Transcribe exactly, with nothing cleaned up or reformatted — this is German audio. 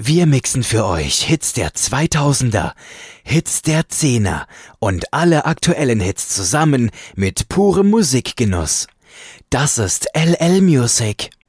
Wir mixen für euch Hits der zweitausender, Hits der Zehner und alle aktuellen Hits zusammen mit purem Musikgenuss. Das ist L L Music.